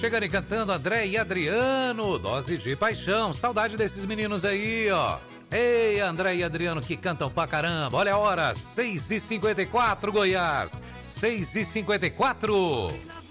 Chegando e cantando André e Adriano, Dose de Paixão. Saudade desses meninos aí, ó. Ei, André e Adriano que cantam pra caramba. Olha a hora, 6h54, Goiás. 6h54.